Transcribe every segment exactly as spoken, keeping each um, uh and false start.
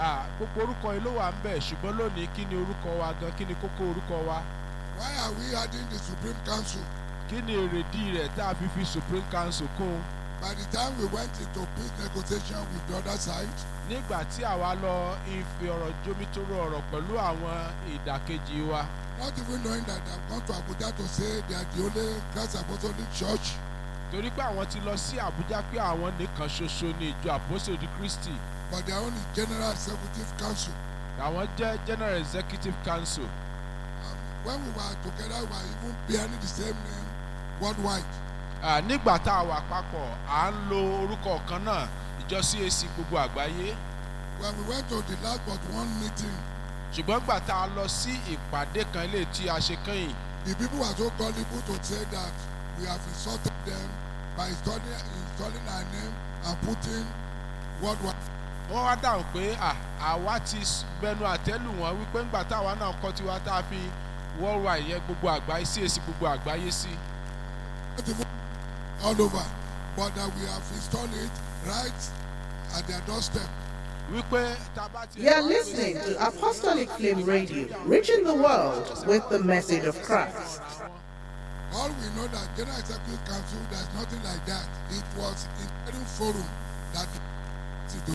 Ah, gbogbo orúkọ yìí ló wà ń bẹ̀ ṣùgbọ́n lónìí kí ni orúkọ wa gan, kí ni kókó orúkọ wa? Why are we adding the Supreme Council? Kí ni èrèdí rẹ̀ tá a fi fi Supreme Council kún? By the time we went into peace negotiation with the other side, Nígbà tí àwa lọ ìfi ọ̀rọ̀ jomitoro ọ̀rọ̀ pẹ̀lú àwọn ìdàkejì wa, not even knowing that they have gone to Abuja to say they are the only Christ Apostolic Church, torí pé àwọn ti lọ sí Àbújá pé àwọn nìkan ṣoṣo ní ìjọ Àpọ́sítélì Kristi, but their own is General Executive Council. àwọn jẹ́ General Executive Council. Um, when we were together, we were even bearing the same name worldwide. Ah, nígbà tá a wà papọ̀ à ń lo orúkọ kan náà, ìjọ C A C gbogbo àgbáyé. When we went to the last but one meeting, Ṣùgbọ́n gbà tá a lọ sí ìpàdé kan ilé tí a ṣe kẹ́yìn, the people were so gullible to say that we have insulted them by installing, installing our name and putting worldwide. wọ́n wá dáhùn pé à àwa ti bẹnu àtẹ́lù wọn wípé ńgbà táwa náà kọ́ tiwa tá a fi worldwide yẹn gbogbo àgbáyé C A C gbogbo àgbáyé sí. Not even all over, but that we have installed it right at their doorstep. Wípé tá a bá ti. You are listening to Apostolic Flame Radio, reaching the world with the message of Christ. All we know that General Executive Council, there's nothing like that. It was in a forum that the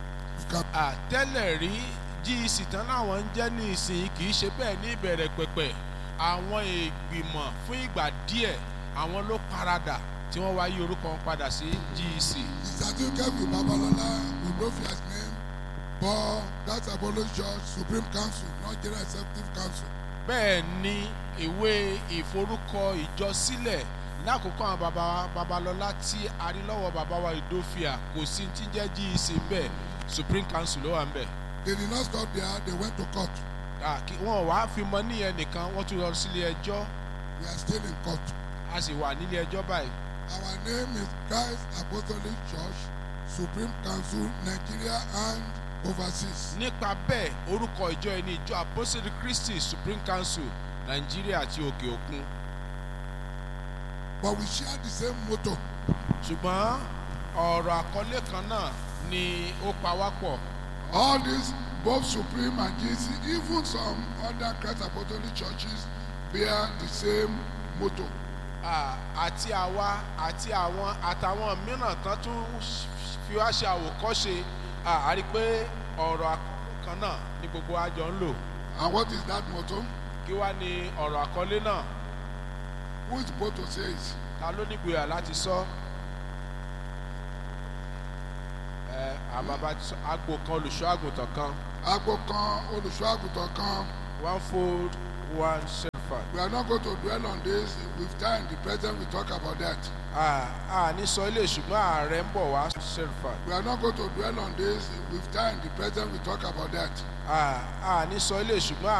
Àtẹ́lẹ̀ rí G E C tán láwọn ń jẹ́ ní ìsìn kì í ṣe bẹ́ẹ̀ ní ìbẹ̀rẹ̀ pẹ̀pẹ̀. Àwọn ìgbìmọ̀ fún ìgbà díẹ̀ àwọn ló paradà tí wọ́n wá yí orúkọ wọn padà sí G E C. the certificate with Babalola, with Nofia's name, but that's Apollo Church Supreme Council, not General Executive Council. Bẹ́ẹ̀ ni ìwé ìforúkọ ìjọsílẹ̀ lákòókò àwọn baba Babalọ́lá tí a rí lọ́wọ́ bàbá wa Ìdófìà kò sí tí ń jẹ́ G E C bẹ́ẹ̀ Supreme Council ló wà ń bẹ̀. They did not stop there, they went to court. Wọ́n wá fi mọ níyẹn nìkan wọ́n tún lọ sílé ẹjọ́. We are still in court. A sì wà nílé ẹjọ́ báyìí. Our name is Christ Apostolic Church Supreme Council Nigeria and overseas. Nípa bẹ́ẹ̀ orúkọ ìjọ ẹni ìjọ Apostle Christi Supreme Council Nàìjíríà àti òkè òkun. But we share the same motto. Ṣùgbọ́n ọ̀rọ̀ àkọlé kan náà ni ó pa wá pọ̀. All these, both Supreme and G C, even some other Christ Apostolic churches bear the same motto. Ah, àti àwa àti àwọn àtàwọn mìíràn tán tún fi wá ṣe àwòkọ́ṣe ah, a rí pé ọ̀rọ̀ kan náà ni gbogbo àjọ ń lò. And what is that motto? Kí wá ni ọ̀rọ̀ àkọlé náà? Who is supposed to say it? Ta ló ní ìgboyà láti sọ? Ẹ àbàbà àgbò kan olùṣọ́ àgùntàn kan. Agbo kan, olùṣọ́-àgùntàn kan. One fold, one shepherd. We are not going to dwell on this. With time, the president will talk about that. Ah, ah, ní sọ ilé ṣùgbọ́n ààrẹ ń bọ̀ wá shepherd. We are not going to dwell on this. With time, the president will talk about that. Ah, ah, ní sọ ilé ṣùgbọ́n